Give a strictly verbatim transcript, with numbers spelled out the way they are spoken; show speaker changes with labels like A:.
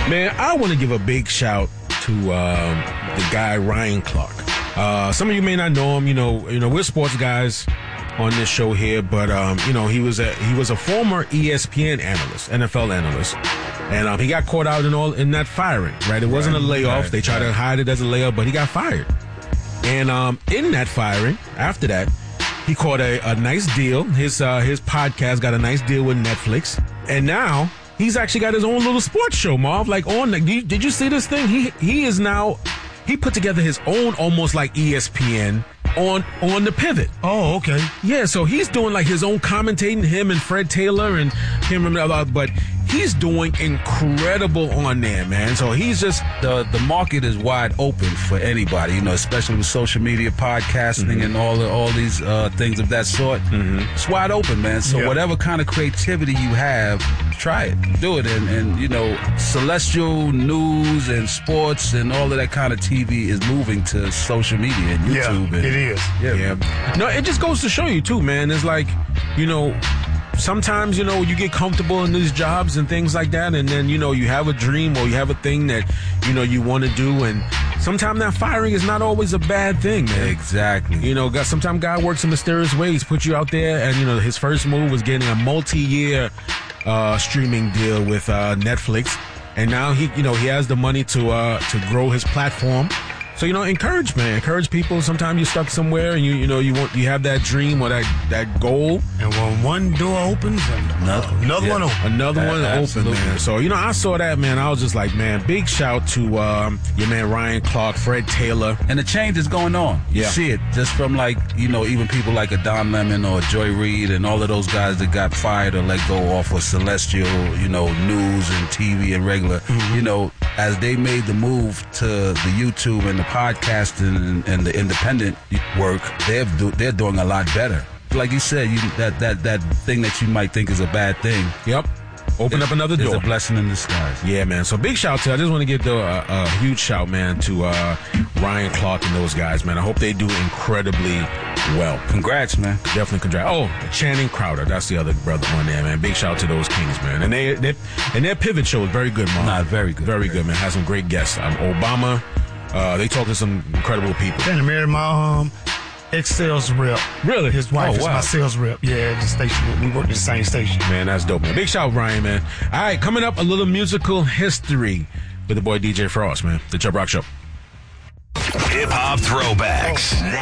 A: Man, I want to give a big shout to um, the guy Ryan Clark. Uh, some of you may not know him. You know, you know, we're sports guys on this show here, but um, you know, he was a he was a former E S P N analyst, N F L analyst, and um, he got caught out in all in that firing. Right, it wasn't
B: right,
A: a layoff.
B: Right,
A: they tried
B: right.
A: to hide it as a layoff, but he got fired. And um, in that firing, after that, he caught a, a nice deal. His uh, his podcast got a nice deal with Netflix, and now he's actually got his own little sports show, Marv. Like on, like, did you, did you see this thing? He he is now he put together his own almost like E S P N on on the Pivot.
B: Oh, okay.
A: Yeah, so he's doing like his own commentating, him and Fred Taylor and him and other, but he's doing incredible on there, man. So he's just
C: the the market is wide open for anybody, you know, especially with social media, podcasting, mm-hmm. and all the, all these uh, things of that sort. Mm-hmm. It's wide open, man. So yeah. whatever kind of creativity you have, try it, do it, and and you know, celestial news and sports and all of that kind of T V is moving to social media and YouTube.
B: Yeah,
C: and,
B: it is.
A: Yeah, yeah. No, it just goes to show you too, man. It's like, you know, sometimes, you know, you get comfortable in these jobs and things like that, and then, you know, you have a dream or you have a thing that, you know, you want to do, and sometimes that firing is not always a bad thing, man.
C: Exactly.
A: You know, sometimes God works in mysterious ways, put you out there, and, you know, his first move was getting a multi-year uh, streaming deal with uh, Netflix, and now he, you know, he has the money to uh, to grow his platform. So, you know, encourage, man. Encourage people. Sometimes you're stuck somewhere and you you know, you want you have that dream or that, that goal.
B: And when one door opens, another, another
A: yeah.
B: one opens.
A: Another
C: uh,
A: one
C: absolutely.
A: open, man. So, you know, I saw that, man. I was just like, man, big shout to um, your man Ryan Clark, Fred Taylor.
C: And the change is going on. You
A: Yeah.
C: see it just from, like, you know, even people like a Don Lemon or Joy Reid and all of those guys that got fired or let go off of celestial, you know, news and T V and regular, mm-hmm. you know, as they made the move to the YouTube and the podcasting and, and the independent work, they're do, they're doing a lot better. Like you said, you, that that that thing that you might think is a bad thing.
A: Yep. Open up another door.
C: It's a blessing in disguise.
A: Yeah, man. So big shout to, I just want to give the, uh, a huge shout, man, to uh, Ryan Clark and those guys, man. I hope they do incredibly well.
C: Congrats, man.
A: Definitely congrats. Oh, Channing Crowder. That's the other brother on there, man. Big shout to those Kings, man. And they, they and their Pivot show is very good, man.
C: Nah, very good.
A: Very good, man. Has some great guests. Um, Obama. Uh, they talk to some incredible people.
B: Then I married my um, ex-sales rep.
A: Really?
B: His wife
A: Oh,
B: is
A: wow.
B: my sales rep. Yeah, at the station. We work at the same station.
A: Man, that's dope, man. Big shout, Ryan, man. All right, coming up, a little musical history with the boy D J Frost, man. The Chubb Rock Show.
D: Hip Hop Throwbacks.